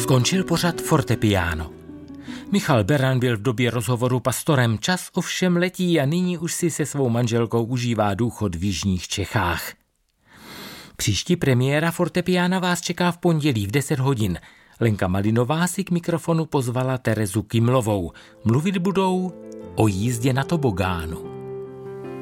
Skončil pořad Fortepiano. Michal Beran byl v době rozhovoru pastorem, čas ovšem letí a nyní už si se svou manželkou užívá důchod v jižních Čechách. Příští premiéra Fortepiana vás čeká v pondělí v 10 hodin. Lenka Malinová si k mikrofonu pozvala Terezu Kimlovou. Mluvit budou o jízdě na tobogánu.